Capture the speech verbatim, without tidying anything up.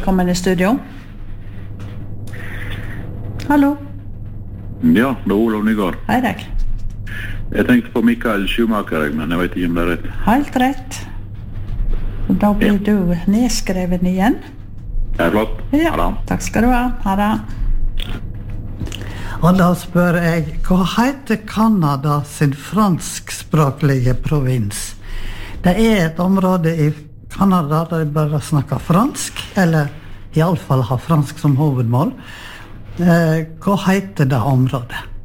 velkommen i studio. Hallo. Ja, det er Olav Nygaard. Hei deg. Jeg tenkte på Michael Schumacher, men jeg vet ikke om det er rett. Helt rett. Og da blir ja. Du nedskreven igjen. Det er flott. Ja, ha det. Takk skal du ha. Ha det. Og da spør jeg, hva heter Kanada sin franskspråklige provins? Det er et område i Kanada der de bare snakker fransk, eller i alle fall har fransk som hovedmål. Eh, hva heter det området?